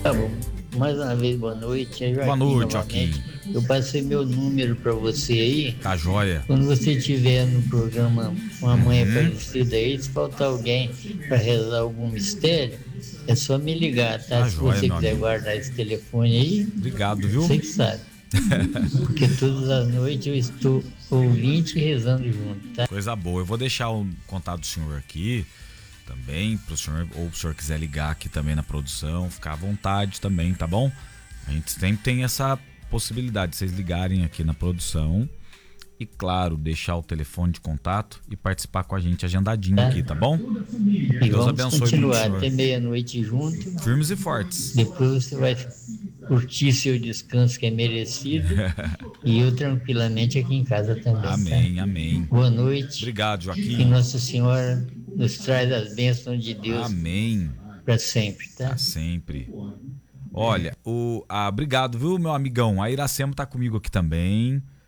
Tá bom. Mais uma vez, boa noite. É Boa Joaquim noite, Joaquim. novamente. Eu passei meu número para você aí. Tá joia? Quando você estiver no programa Uma Mãe Uhum. Aparecida aí, se faltar alguém para rezar algum mistério, é só me ligar, tá? Tá Se joia, você meu quiser amigo. guardar esse telefone aí, Obrigado, você viu? que sabe. Porque todas as noites eu estou ouvinte e rezando junto, tá? Coisa boa. Eu vou deixar o contato do senhor aqui também, pro senhor, ou se o senhor quiser ligar aqui também na produção, ficar à vontade também, tá bom? A gente sempre tem essa possibilidade de vocês ligarem aqui na produção e, claro, deixar o telefone de contato e participar com a gente agendadinho Tá? aqui, tá bom? E Deus vamos abençoe muito o continuar senhor. até meia-noite junto. Firmes e fortes. Depois você vai curtir seu descanso que é merecido e eu tranquilamente aqui em casa também, tá? Amém, amém. Boa noite. Obrigado, Que Joaquim. Nossa Senhora nos traz as bênçãos de Deus Amém. para sempre, Tá tá? sempre. Olha, obrigado, viu, meu amigão? A Iracema tá comigo aqui também.